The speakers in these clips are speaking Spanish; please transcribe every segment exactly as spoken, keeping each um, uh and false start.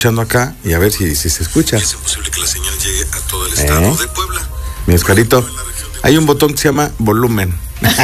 Escuchando acá y a ver si, si se escucha. Es posible que la señal llegue a todo el estado ¿Eh? de Puebla. Mi Oscarito, hay un botón que se llama volumen.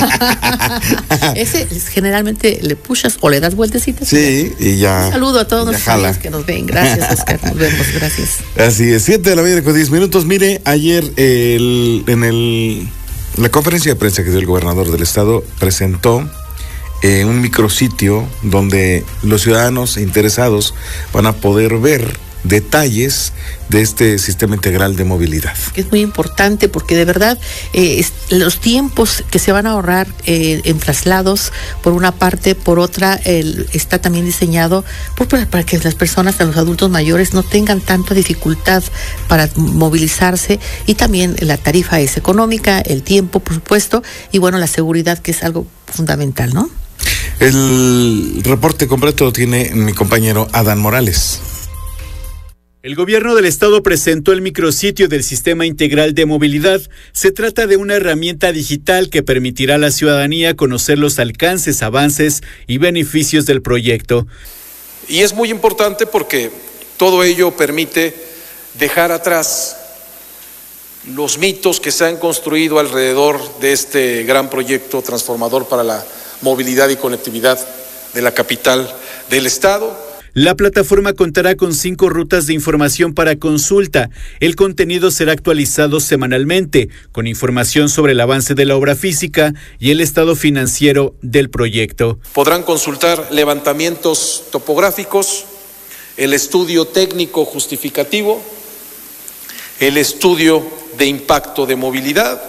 Ese es, generalmente le pushas o le das vueltecitas. Sí, y ya. Un saludo a todos nuestros jala. amigos que nos ven. Gracias, Oscar. Nos vemos, gracias. Así es, siete de la mañana con diez minutos. Mire, ayer el, en el, la conferencia de prensa que dio el gobernador del estado presentó eh, un micrositio donde los ciudadanos interesados van a poder ver detalles de este sistema integral de movilidad. Que es muy importante porque de verdad eh, es, los tiempos que se van a ahorrar eh, en traslados, por una parte, por otra, el, está también diseñado por, para, para que las personas, los adultos mayores, no tengan tanta dificultad para movilizarse, y también la tarifa es económica, el tiempo, por supuesto, y bueno, la seguridad, que es algo fundamental, ¿no? El reporte completo lo tiene mi compañero Adán Morales. El gobierno del estado presentó el micrositio del Sistema Integral de Movilidad. Se trata de una herramienta digital que permitirá a la ciudadanía conocer los alcances, avances y beneficios del proyecto. Y es muy importante porque todo ello permite dejar atrás los mitos que se han construido alrededor de este gran proyecto transformador para la movilidad y conectividad de la capital del estado. La plataforma contará con cinco rutas de información para consulta. El contenido será actualizado semanalmente, con información sobre el avance de la obra física y el estado financiero del proyecto. Podrán consultar levantamientos topográficos, el estudio técnico justificativo, el estudio de impacto de movilidad.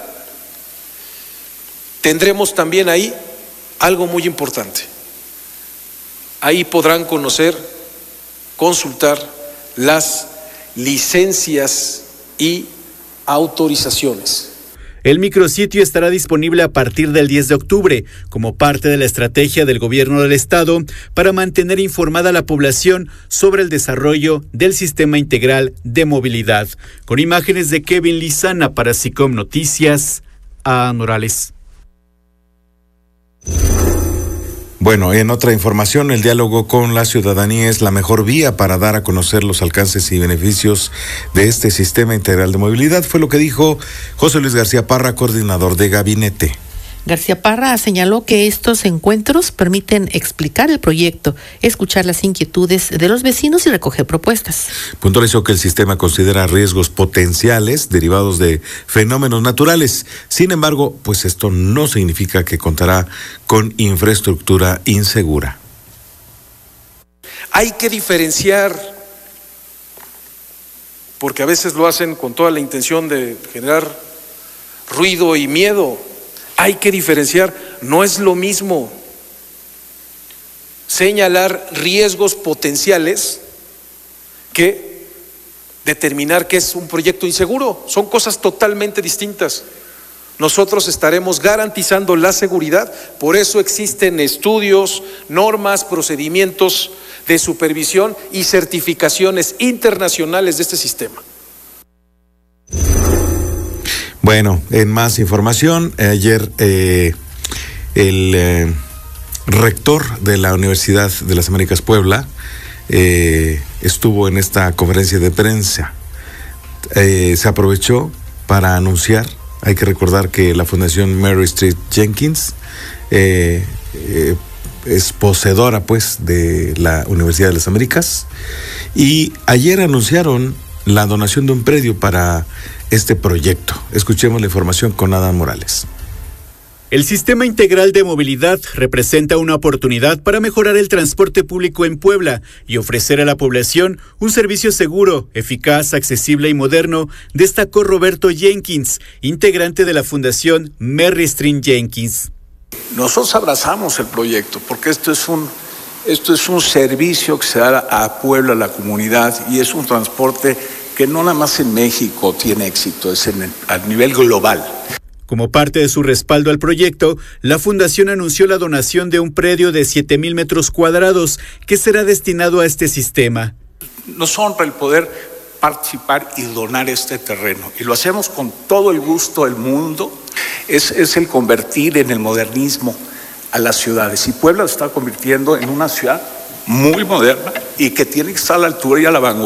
Tendremos también ahí algo muy importante. Ahí podrán conocer, consultar las licencias y autorizaciones. El micrositio estará disponible a partir del diez de octubre, como parte de la estrategia del gobierno del estado para mantener informada a la población sobre el desarrollo del Sistema Integral de Movilidad. Con imágenes de Kevin Lizana para SICOM Noticias, a Morales. Bueno, en otra información, el diálogo con la ciudadanía es la mejor vía para dar a conocer los alcances y beneficios de este sistema integral de movilidad, fue lo que dijo José Luis García Parra, coordinador de gabinete. García Parra señaló que estos encuentros permiten explicar el proyecto, escuchar las inquietudes de los vecinos y recoger propuestas. Puntualizó que el sistema considera riesgos potenciales derivados de fenómenos naturales. Sin embargo, pues esto no significa que contará con infraestructura insegura. Hay que diferenciar, porque a veces lo hacen con toda la intención de generar ruido y miedo. Hay que diferenciar, no es lo mismo señalar riesgos potenciales que determinar que es un proyecto inseguro. Son cosas totalmente distintas. Nosotros estaremos garantizando la seguridad, por eso existen estudios, normas, procedimientos de supervisión y certificaciones internacionales de este sistema. Bueno, en más información, ayer eh, el eh, rector de la Universidad de las Américas Puebla eh, estuvo en esta conferencia de prensa. Eh, se aprovechó para anunciar, hay que recordar que la Fundación Mary Street Jenkins eh, eh, es poseedora pues de la Universidad de las Américas, y ayer anunciaron la donación de un predio para este proyecto. Escuchemos la información con Adán Morales. El Sistema Integral de Movilidad representa una oportunidad para mejorar el transporte público en Puebla y ofrecer a la población un servicio seguro, eficaz, accesible y moderno, destacó Roberto Jenkins, integrante de la Fundación Mary Street Jenkins. Nosotros abrazamos el proyecto porque esto es un, esto es un servicio que se da a Puebla, a la comunidad, y es un transporte que no nada más en México tiene éxito, es en el, a nivel global. Como parte de su respaldo al proyecto, la Fundación anunció la donación de un predio de siete mil metros cuadrados que será destinado a este sistema. Nos honra el poder participar y donar este terreno, y lo hacemos con todo el gusto del mundo. Es, es el convertir en el modernismo a las ciudades, y Puebla se está convirtiendo en una ciudad muy moderna y que tiene que estar a la altura y a la vanguardia